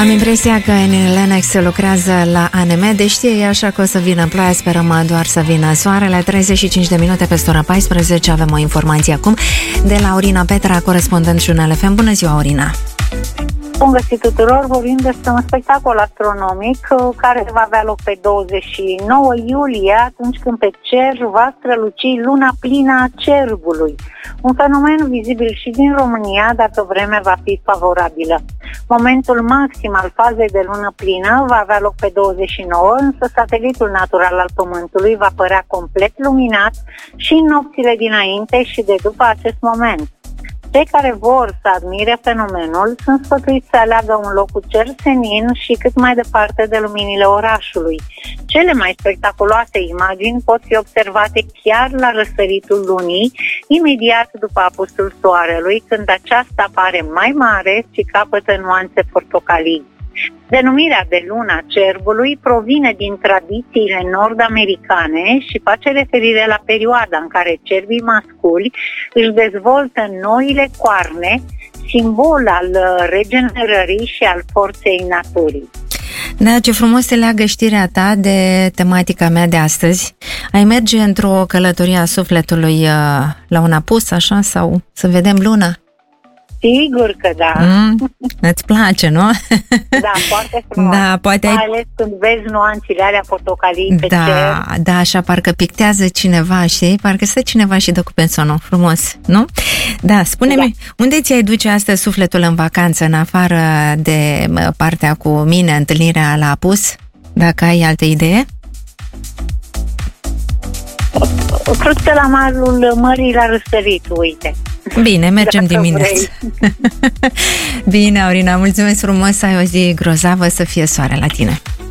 Am impresia că Lennox lucrează la ANM, deci știe ea așa că o să vină ploaia, sperăm doar să vină soarele. 35 de minute peste ora 14, avem o informație acum de la Aurina Petra, corespondent Jurnal FM. Bună ziua, Aurina! Bun găsit tuturor, vorbim despre un spectacol astronomic care va avea loc pe 29 iulie, atunci când pe cer va străluci luna plină a Cerbului. Un fenomen vizibil și din România dacă vremea va fi favorabilă. Momentul maxim al fazei de lună plină va avea loc pe 29, însă satelitul natural al Pământului va părea complet luminat și în nopțile dinainte și de după acest moment. Cei care vor să admire fenomenul sunt sfătuiți să aleagă un loc cu cer senin și cât mai departe de luminile orașului. Cele mai spectaculoase imagini pot fi observate chiar la răsăritul lunii, imediat după apusul soarelui, când aceasta pare mai mare și capătă nuanțe portocalii. Denumirea de luna Cerbului provine din tradițiile nord-americane și face referire la perioada în care cerbii masculi își dezvoltă noile coarne, simbol al regenerării și al forței naturii. Da, ce frumos se leagă știrea ta de tematica mea de astăzi. Ai merge într-o călătorie a sufletului la un apus, așa, sau să vedem luna? Sigur că da. Îți place, nu? Da, foarte frumos. Da, poate mai ales când vezi nuanțele alea portocalii pe cer. Da, așa parcă pictează cineva, știi? Parcă stă cineva și dă cu pensonul. Frumos, nu? Da, spune-mi, unde ți-ai duce astăzi sufletul în vacanță, în afară de partea cu mine, întâlnirea la apus? Dacă ai altă idee? Cred că la malul mării la răsărit, uite. Bine, mergem dimineața. Bine, Aurina, mulțumesc frumos, să ai o zi grozavă, să fie soare la tine.